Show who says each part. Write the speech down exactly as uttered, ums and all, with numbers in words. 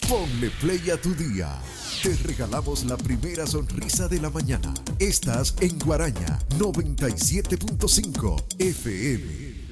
Speaker 1: Ponle play a tu día. Te regalamos la primera sonrisa de la mañana. Estás en Guaraña noventa y siete punto cinco F M.